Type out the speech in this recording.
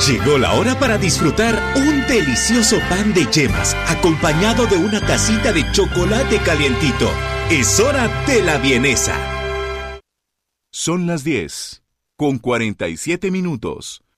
Llegó la hora para disfrutar un delicioso pan de yemas acompañado de una tacita de chocolate calientito. Es hora de la vienesa. Son las 10:47.